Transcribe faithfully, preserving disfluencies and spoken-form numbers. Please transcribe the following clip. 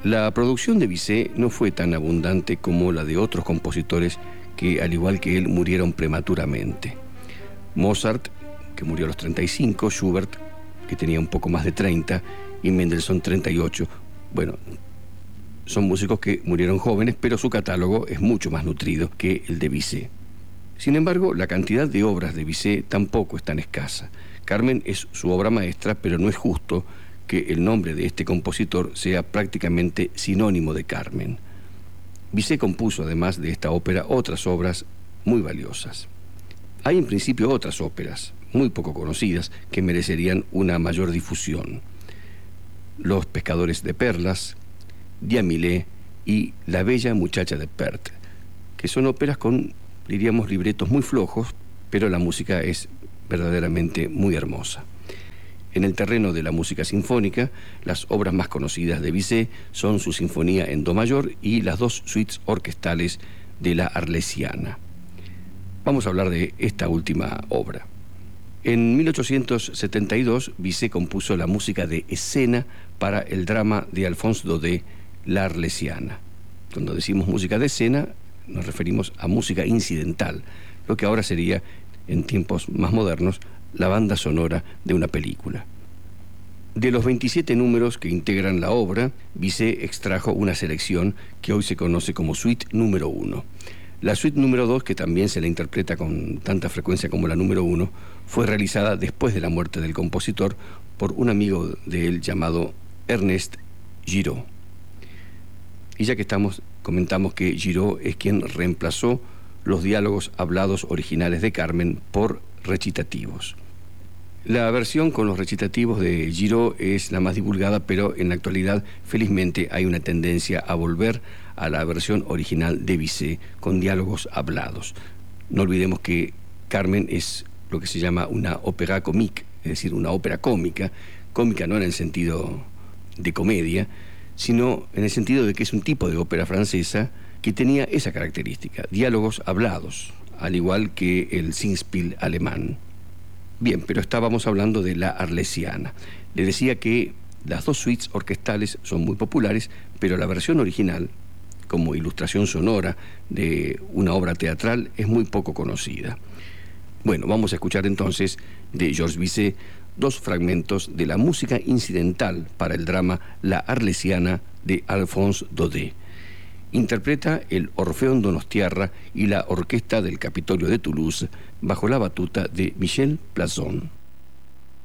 La producción de Bizet no fue tan abundante como la de otros compositores que, al igual que él, murieron prematuramente. Mozart, que murió a los treinta y cinco, Schubert, que tenía un poco más de treinta, y Mendelssohn, treinta y ocho. Bueno, son músicos que murieron jóvenes, pero su catálogo es mucho más nutrido que el de Bizet. Sin embargo, la cantidad de obras de Bizet tampoco es tan escasa. Carmen es su obra maestra, pero no es justo que el nombre de este compositor sea prácticamente sinónimo de Carmen. Bizet compuso, además de esta ópera, otras obras muy valiosas. Hay en principio otras óperas, muy poco conocidas, que merecerían una mayor difusión. Los pescadores de perlas, Diamilé y La bella muchacha de Perth, que son óperas con, diríamos, libretos muy flojos, pero la música es verdaderamente muy hermosa. En el terreno de la música sinfónica, las obras más conocidas de Bizet son su Sinfonía en Do mayor y las dos suites orquestales de la Arlesiana. Vamos a hablar de esta última obra. En mil ochocientos setenta y dos, Bizet compuso la música de escena para el drama de Alphonse Daudet, La Arlesiana. Cuando decimos música de escena, nos referimos a música incidental, lo que ahora sería, en tiempos más modernos, la banda sonora de una película. De los veintisiete números que integran la obra, Bizet extrajo una selección que hoy se conoce como suite número uno. La suite número dos, que también se la interpreta con tanta frecuencia como la número uno, fue realizada después de la muerte del compositor por un amigo de él llamado Ernest Giraud. Y ya que estamos, comentamos que Giraud es quien reemplazó los diálogos hablados originales de Carmen por recitativos. La versión con los recitativos de Giraud es la más divulgada, pero en la actualidad, felizmente, hay una tendencia a volver a la versión original de Bizet con diálogos hablados. No olvidemos que Carmen es lo que se llama una ópera comique, es decir, una ópera cómica, cómica no en el sentido de comedia, sino en el sentido de que es un tipo de ópera francesa que tenía esa característica, diálogos hablados, al igual que el Singspiel alemán. Bien, pero estábamos hablando de la Arlesiana. Le decía que las dos suites orquestales son muy populares, pero la versión original, como ilustración sonora de una obra teatral, es muy poco conocida. Bueno, vamos a escuchar entonces de Georges Bizet dos fragmentos de la música incidental para el drama La Arlesiana de Alphonse Daudet. Interpreta el Orfeón Donostiarra y la Orquesta del Capitolio de Toulouse bajo la batuta de Michel Plazon.